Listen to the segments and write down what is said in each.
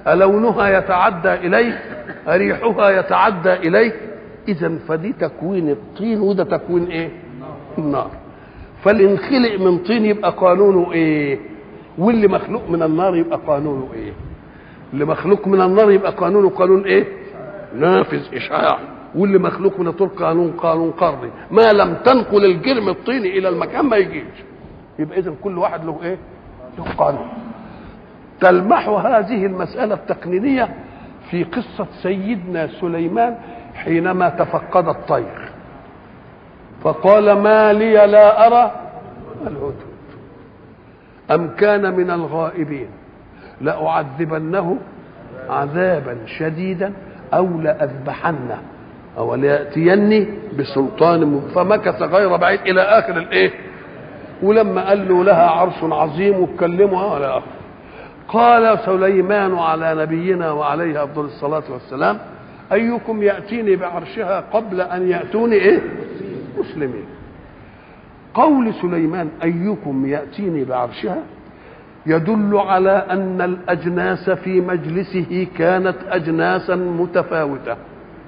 ألونها يتعدى إليك، أريحها يتعدى إليك. إذن فدي تكوين الطين وده تكوين إيه؟ النار. فاللي انخلق من طين يبقى قانونه إيه؟ واللي مخلوق من النار يبقى قانونه إيه؟ اللي مخلوق من النار يبقى قانونه قانون إيه؟ نافذ إشعاع. واللي مخلوق من الطين قانون قرضي، ما لم تنقل الجرم الطيني إلى المكان ما يجيش. يبقى إذن كل واحد له إيه؟ له قانون. تلمح هذه المسألة التقنينية في قصة سيدنا سليمان حينما تفقد الطير فقال ما لي لا أرى الهدهد أم كان من الغائبين لأعذبنه عذابا شديدا أو لأذبحنه أو ليأتيني بسلطان فمكث غير بعيد إلى آخر الإيه. ولما قال له لها عرش عظيم واتكلموا على آخر. قال سليمان على نبينا وعليه أفضل الصلاة والسلام أيكم يأتيني بعرشها قبل أن يأتوني إيه؟ مسلمين. قول سليمان أيكم يأتيني بعرشها يدل على أن الأجناس في مجلسه كانت أجناسا متفاوتة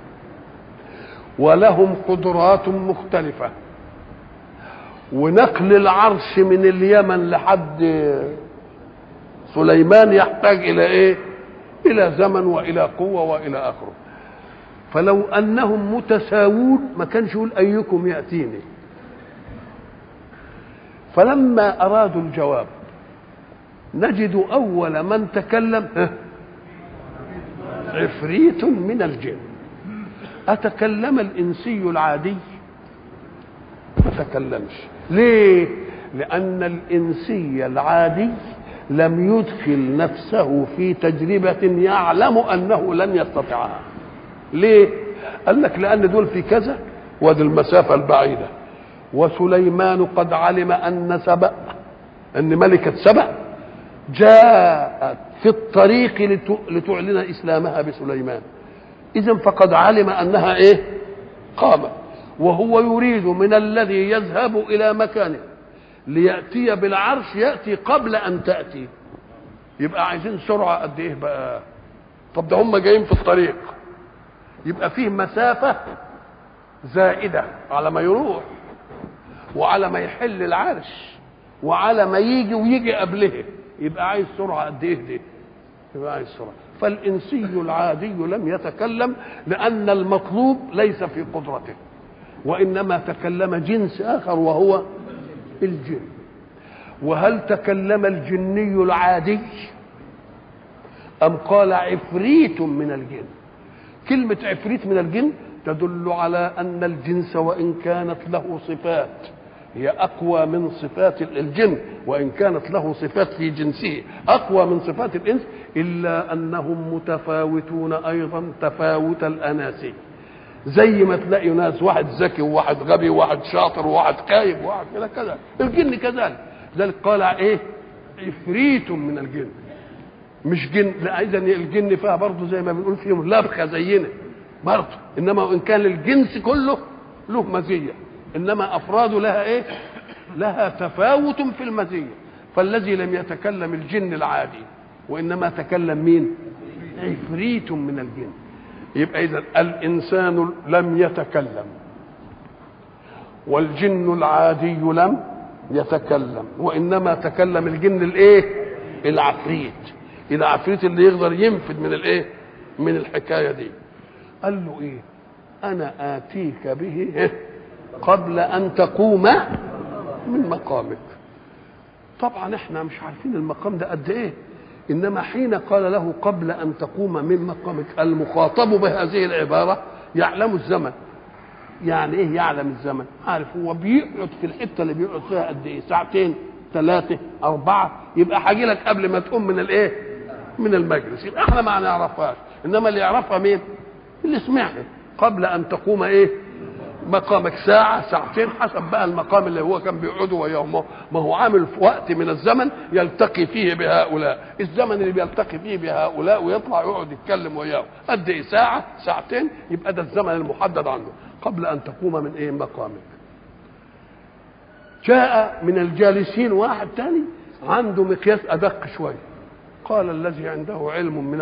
ولهم قدرات مختلفة، ونقل العرش من اليمن لحد سليمان يحتاج إلى إيه؟ إلى زمن وإلى قوة وإلى آخره. فلو أنهم متساوون ما كانش يقول أيكم يأتيني. فلما أرادوا الجواب نجد أول من تكلم عفريت من الجن. أتكلم الإنسي العادي؟ ما تكلمش. ليه؟ لأن الإنسي العادي لم يدخل نفسه في تجربة يعلم أنه لن يستطيعها. ليه؟ قال لك لأن دول في كذا وادي المسافة البعيدة، وسليمان قد علم أن سبأ، أن ملكة سبأ جاءت في الطريق لتعلن إسلامها بسليمان. إذن فقد علم أنها إيه؟ قامت. وهو يريد من الذي يذهب إلى مكانه ليأتي بالعرش يأتي قبل أن تأتي. يبقى عايزين سرعة قد إيه بقى؟ طب ده هم جايين في الطريق، يبقى فيه مسافة زائدة على ما يروح وعلى ما يحل العرش وعلى ما يجي ويجي قبله. يبقى عايز سرعة قد إيه دي؟ يبقى عايز سرعة. فالإنسي العادي لم يتكلم لأن المطلوب ليس في قدرته، وإنما تكلم جنس آخر وهو الجن. وهل تكلم الجني العادي أم قال عفريت من الجن؟ كلمة عفريت من الجن تدل على أن الجنس وإن كانت له صفات هي أقوى من صفات الجن، وإن كانت له صفات في جنسه أقوى من صفات الإنس، إلا أنهم متفاوتون أيضا تفاوت الأناسي. زي ما تلاقي ناس واحد ذكي وواحد غبي وواحد شاطر وواحد خايب وواحد كذا، الجن كذلك. ذلك قال ايه؟ عفريت من الجن، مش جن. لا، اذا الجن فيها برضه زي ما بنقول فيهم لبخه زينا برضه، انما ان كان الجنس كله له مزيه، انما افراده لها ايه؟ لها تفاوت في المزيه. فالذي لم يتكلم الجن العادي وانما تكلم مين؟ عفريت من الجن. يبقى إذن الإنسان لم يتكلم والجن العادي لم يتكلم، وإنما تكلم الجن الإيه؟ العفريت. العفريت اللي يقدر ينفذ من الإيه؟ من الحكاية دي. قال له إيه؟ أنا آتيك به قبل أن تقوم من مقامك. طبعا احنا مش عارفين المقام ده قد إيه، إنما حين قال له قبل أن تقوم من مقامك، المخاطب بهذه العبارة يعلم الزمن. يعني إيه يعلم الزمن؟ عارف هو بيقعد في الحتة اللي بيقعد فيها قد إيه، ساعتين 3 4، يبقى هاجي لك قبل ما تقوم من الإيه؟ من المجلس. يبقى احنا ما نعرفهاش، إنما اللي يعرفها مين؟ اللي سمعها. قبل أن تقوم إيه؟ مقامك، ساعة ساعتين حسب بقى المقام اللي هو كان بيقعده وياهم. ما هو عامل في وقت من الزمن يلتقي فيه بهؤلاء، الزمن اللي بيلتقي فيه بهؤلاء ويطلع يقعد يتكلم وياهم قد ايه؟ ساعة ساعتين، يبقى ده الزمن المحدد عنده قبل ان تقوم من ايه؟ مقامك. جاء من الجالسين واحد تاني عنده مقياس ادق شويه، قال الذي عنده علم من